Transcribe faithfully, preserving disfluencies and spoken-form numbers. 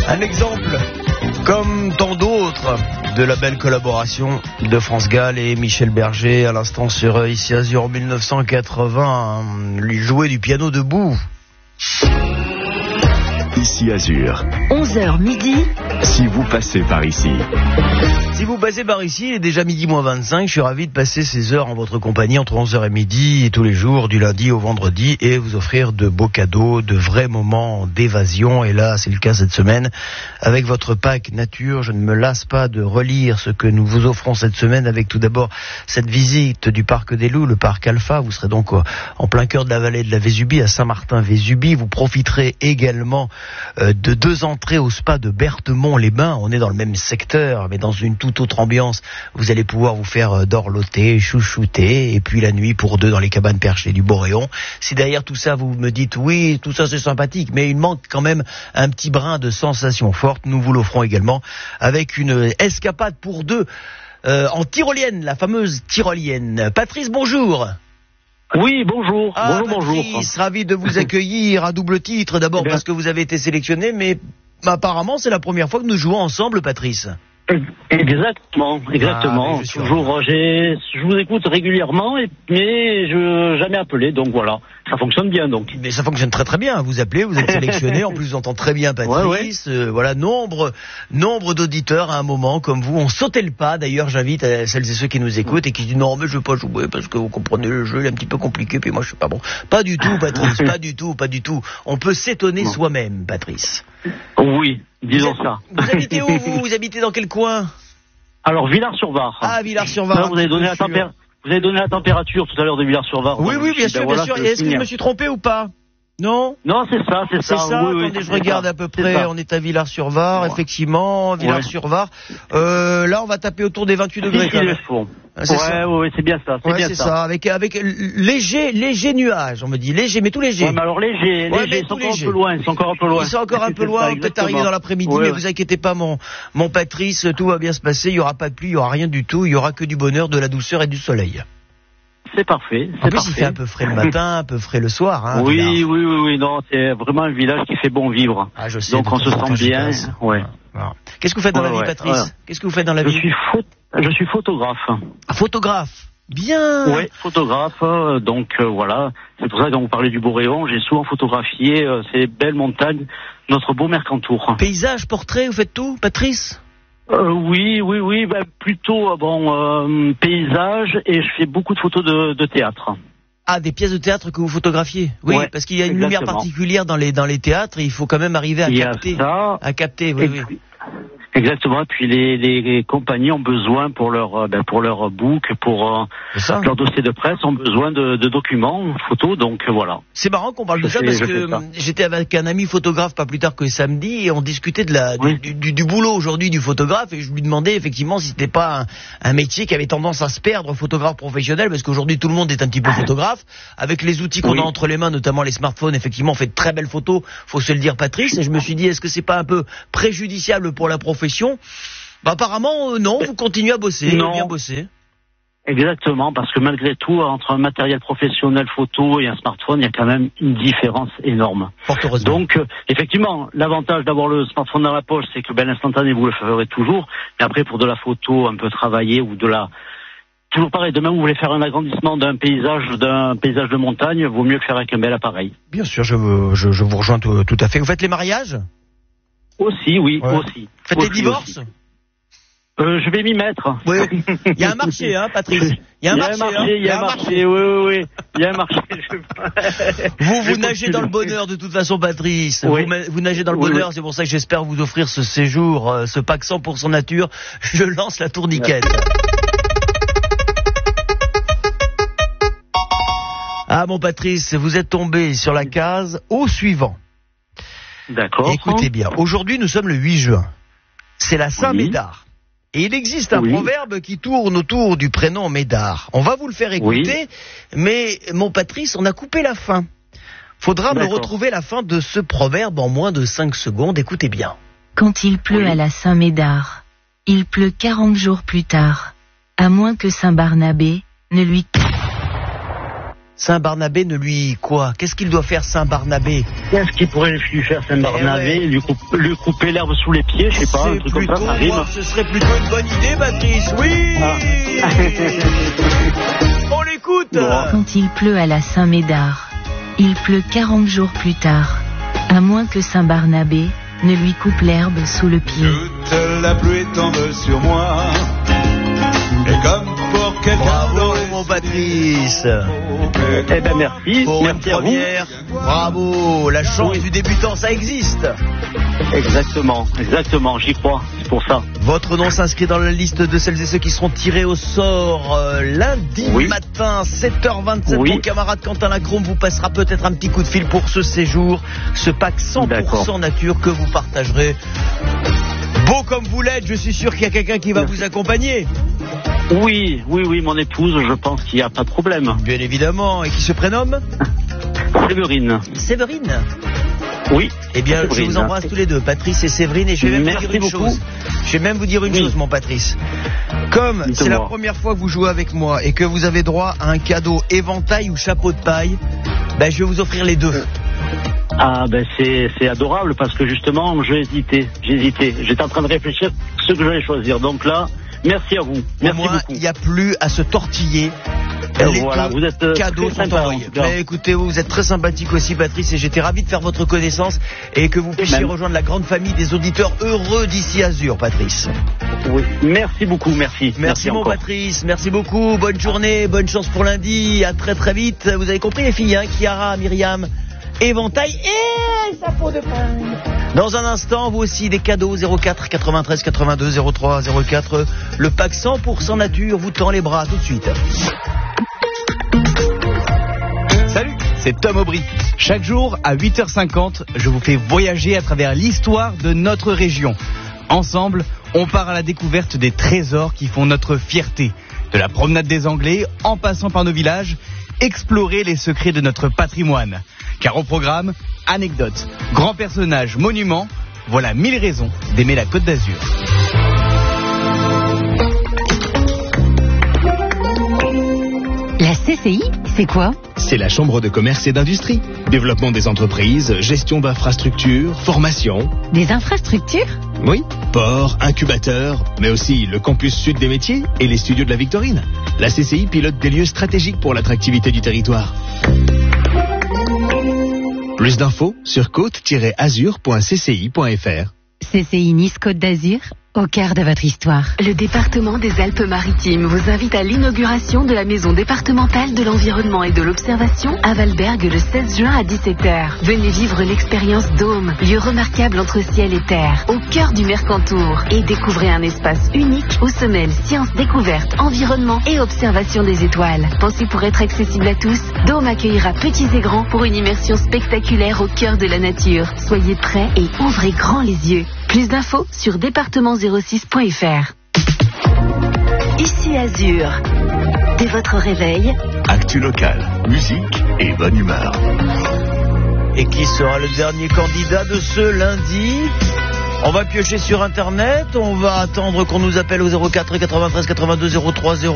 Un exemple, comme tant d'autres, de la belle collaboration de France Gall et Michel Berger, à l'instant sur Ici Azur en mille neuf cent quatre-vingts, lui jouer du piano debout. Ici Azur. onze heures midi. Si vous passez par ici. Si vous passez par ici, il est déjà midi moins vingt-cinq. Je suis ravi de passer ces heures en votre compagnie entre onze heures et midi et tous les jours du lundi au vendredi et vous offrir de beaux cadeaux, de vrais moments d'évasion. Et là, c'est le cas cette semaine. Avec votre pack nature, je ne me lasse pas de relire ce que nous vous offrons cette semaine avec tout d'abord cette visite du Parc des Loups, le Parc Alpha. Vous serez donc en plein cœur de la vallée de la Vésubie, à Saint-Martin-Vésubie. Vous profiterez également de deux entrées au spa de Berthemont-les-Bains. On est dans le même secteur, mais dans une toute autre ambiance. Vous allez pouvoir vous faire dorloter, chouchouter, et puis la nuit pour deux dans les cabanes perchées du Boréon. Si derrière tout ça, vous me dites, oui, tout ça c'est sympathique, mais il manque quand même un petit brin de sensation forte, nous vous l'offrons également avec une escapade pour deux euh, en tyrolienne, la fameuse tyrolienne. Patrice, bonjour. Oui, bonjour. Ah, bonjour, Patrice, bonjour. ravi de vous accueillir à double titre. D'abord Eh parce que vous avez été sélectionné, mais apparemment c'est la première fois que nous jouons ensemble, Patrice. Exactement, exactement. Ah, je suis Toujours, j'ai, je vous écoute régulièrement, et, mais je jamais appelé, donc voilà, ça fonctionne bien donc. Mais ça fonctionne très très bien. Vous appelez, vous êtes sélectionné. En plus, on entend très bien Patrice. Ouais, ouais. Euh, voilà, nombre, nombre d'auditeurs à un moment comme vous ont sauté le pas. D'ailleurs, j'invite à celles et ceux qui nous écoutent et qui disent non, mais je veux pas jouer parce que vous comprenez le jeu, il est un petit peu compliqué. Puis moi, je suis pas bon. Pas du tout, Patrice. pas du tout, pas du tout. On peut s'étonner non. soi-même, Patrice. Oui, disons vous ça. Vous habitez où vous Vous habitez dans quel coin? Alors, Villars-sur-Var. Ah, Villars-sur-Var. Vous avez donné la température. Vous avez donné la température tout à l'heure de Villars-sur-Var. Oui, oui, bien sûr, bien sûr. Est-ce que je me suis trompé ou pas? Non? Non, c'est ça, c'est ça. C'est ça, oui, attendez, oui, je regarde ça. à peu près, on est à Villars-sur-Var, ouais. Effectivement, Villars-sur-Var. Ouais. Euh, là, on va taper autour des vingt-huit degrés quand même. C'est ouais, ça. Ouais, ouais, c'est bien ça, c'est ouais, bien c'est ça. ça. Avec, avec léger, léger nuage, on me dit, léger, mais tout léger. Ouais, mais alors léger, ouais, léger, ils sont encore léger. un peu loin, ils sont encore un peu loin. Ils sont encore un peu loin, peut-être arriver dans l'après-midi, ouais, mais ouais. vous inquiétez pas, mon, mon Patrice, tout va bien se passer, il y aura pas de pluie, il y aura rien du tout, il y aura que du bonheur, de la douceur et du soleil. C'est parfait. En plus, parfait. il fait un peu frais le matin, un peu frais le soir. Hein, oui, Villars. oui, oui, oui, non, c'est vraiment un village qui fait bon vivre. Ah, je sais. Donc on se sent bien. Ouais. Voilà. Qu'est-ce que vous faites dans ouais, la vie, ouais, Patrice ouais. Qu'est-ce que vous faites dans la je vie suis pho- Je suis photographe. Ah, photographe. Bien. Oui, photographe. Euh, donc euh, voilà, c'est pour ça que quand vous parlez du Boréon, j'ai souvent photographié euh, ces belles montagnes, notre beau Mercantour. Paysage, portrait, vous faites tout, Patrice? Euh, oui, oui, oui, ben, plutôt bon euh, paysage, et je fais beaucoup de photos de, de théâtre. Ah, des pièces de théâtre que vous photographiez? Oui, ouais, parce qu'il y a une exactement. lumière particulière dans les dans les théâtres, et il faut quand même arriver à il capter. Y a ça, à capter, oui, et oui. Puis, exactement. Et puis les, les compagnies ont besoin pour leur ben, pour leur book, pour euh, leur dossier de presse, ont besoin de, de documents, photos. Donc euh, voilà. C'est marrant qu'on parle de ça parce que j'étais avec un ami photographe pas plus tard que samedi et on discutait de la oui. du, du, du boulot aujourd'hui du photographe et je lui demandais effectivement si c'était pas un, un métier qui avait tendance à se perdre, photographe professionnel, parce qu'aujourd'hui tout le monde est un petit peu photographe avec les outils qu'on oui. a entre les mains, notamment les smartphones. Effectivement, on fait de très belles photos, faut se le dire, Patrice. Et je me suis dit, est-ce que c'est pas un peu préjudiciable pour la profession? Bah apparemment euh, non, vous continuez à bosser, non. bien bosser. Exactement, parce que malgré tout, entre un matériel professionnel photo et un smartphone, il y a quand même une différence énorme. Fort heureusement. Donc, euh, effectivement, l'avantage d'avoir le smartphone dans la poche, c'est que ben, l'instantané, vous le ferez toujours. Mais après, pour de la photo un peu travaillée ou de la... Toujours pareil, demain vous voulez faire un agrandissement d'un paysage, d'un paysage de montagne, vaut mieux le faire avec un bel appareil. Bien sûr, je, je, je vous rejoins tout, tout à fait. Vous faites les mariages? Aussi, oui, ouais. aussi. Faites aussi, les divorces? euh, Je vais m'y mettre. Oui, il y a un marché, hein, Patrice. Il y a un marché, il y a un marché, oui, oui, oui. Il y a un marché. Vous, vous nagez dans le bonheur de toute façon, Patrice. Oui. Vous, vous nagez dans le oui, bonheur, oui. C'est pour ça que j'espère vous offrir ce séjour, euh, ce pack cent pour cent nature. Je lance la tourniquette. Ouais. Ah, mon Patrice, vous êtes tombé sur la case au suivant. D'accord. Écoutez bien, aujourd'hui nous sommes le huit juin. C'est la Saint-Médard. Et il existe un oui. proverbe qui tourne autour du prénom Médard. On va vous le faire écouter, oui. mais mon Patrice, on a coupé la fin. Faudra D'accord. me retrouver la fin de ce proverbe en moins de cinq secondes. Écoutez bien. Quand il pleut oui. à la Saint-Médard, il pleut quarante jours plus tard. À moins que Saint-Barnabé ne lui... Saint-Barnabé ne lui quoi? Qu'est-ce qu'il doit faire Saint-Barnabé? Qu'est-ce qu'il pourrait lui faire Saint-Barnabé? Eh ouais. lui, coupe, lui couper l'herbe sous les pieds, je sais pas, un C'est truc comme plutôt, ça, ça rime. moi, ce serait plutôt une bonne idée, Patrice. Oui. Ah. On l'écoute. Bon. Quand il pleut à la Saint-Médard, il pleut quarante jours plus tard, à moins que Saint-Barnabé ne lui coupe l'herbe sous le pied. Toute la pluie tombe sur moi. Et comme pour quelqu'un Bravo, d'autre. mon Patrice. Eh ben merci, Pour une merci à vous. première. Bravo. La chance Oui. du débutant, ça existe. Exactement, exactement, j'y crois, c'est pour ça. Votre nom s'inscrit dans la liste de celles et ceux qui seront tirés au sort euh, lundi Oui. matin, sept heures vingt-sept. Oui. Mon camarade Quentin Lacrome vous passera peut-être un petit coup de fil pour ce séjour, ce pack cent pour cent D'accord. nature que vous partagerez. Beau comme vous l'êtes, je suis sûr qu'il y a quelqu'un qui va Merci. vous accompagner. Oui, oui, oui, mon épouse, je pense qu'il n'y a pas de problème. Bien évidemment, et qui se prénomme Séverine. Séverine. Oui. Eh bien, je Séverine, vous embrasse hein. tous les deux, Patrice et Séverine, et je vais même Merci vous dire une beaucoup. chose. Je vais même vous dire une Oui. chose, mon Patrice. Comme c'est Dites-moi. la première fois que vous jouez avec moi et que vous avez droit à un cadeau éventail ou chapeau de paille, ben je vais vous offrir les deux. Ah ben c'est c'est adorable parce que justement j'ai hésité, j'ai hésité. J'étais en train de réfléchir ce que j'allais choisir. Donc là, merci à vous, Au merci moins, beaucoup. il n'y a plus à se tortiller. Euh, Les voilà, deux vous êtes euh, cadeaux très sont sympa, en envoyés. tout cas. Mais écoutez, vous êtes très sympathique aussi, Patrice, et j'étais ravi de faire votre connaissance et que vous puissiez même. rejoindre la grande famille des auditeurs heureux d'ici Azur, Patrice. Oui, merci beaucoup, merci. Merci, mon encore. Patrice, merci beaucoup, bonne journée, bonne chance pour lundi, à très très vite. Vous avez compris les filles, hein, Chiara, Myriam, éventail et chapeau de paille. Dans un instant, vous aussi des cadeaux, zéro quatre quatre-vingt-treize quatre-vingt-deux zéro trois zéro quatre. Le pack cent pour cent nature vous tend les bras tout de suite. Salut, c'est Tom Aubry. Chaque jour, à huit heures cinquante, je vous fais voyager à travers l'histoire de notre région. Ensemble, on part à la découverte des trésors qui font notre fierté. De la promenade des Anglais, en passant par nos villages, explorer les secrets de notre patrimoine. Car au programme, anecdotes, grands personnages, monuments, voilà mille raisons d'aimer la Côte d'Azur. La C C I, c'est quoi? C'est la Chambre de commerce et d'industrie. Développement des entreprises, gestion d'infrastructures, formation. Des infrastructures? Oui. Port, incubateur, mais aussi le campus sud des métiers et les studios de la Victorine. La C C I pilote des lieux stratégiques pour l'attractivité du territoire. Plus d'infos sur côte tiret azur point c c i point f r. C C I Nice Côte d'Azur, au cœur de votre histoire. Le département des Alpes-Maritimes vous invite à l'inauguration de la maison départementale de l'environnement et de l'observation à Valberg le seize juin à dix-sept heures. Venez vivre l'expérience Dôme, lieu remarquable entre ciel et terre, au cœur du Mercantour, et découvrez un espace unique où se mêlent sciences, découvertes, environnement et observation des étoiles. Pensez pour être accessible à tous, Dôme accueillera petits et grands pour une immersion spectaculaire au cœur de la nature. Soyez prêts et ouvrez grand les yeux. Plus d'infos sur département zéro six point f r. Ici Azur. Dès votre réveil, Actu locale, musique et bonne humeur. Et qui sera le dernier candidat de ce lundi? On va piocher sur internet, on va attendre qu'on nous appelle au zéro quatre quatre-vingt-treize quatre-vingt-deux zéro trois zéro